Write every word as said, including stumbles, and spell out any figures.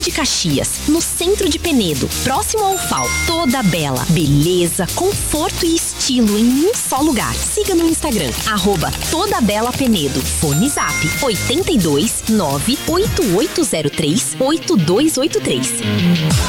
de Caxias, no centro de Penedo, próximo ao F A O. Toda bela, beleza, conforto e estilo em um só lugar. Siga no Instagram, arroba Toda Bela Penedo. Fone Zap oito dois nove oito oito zero três oito dois oito três.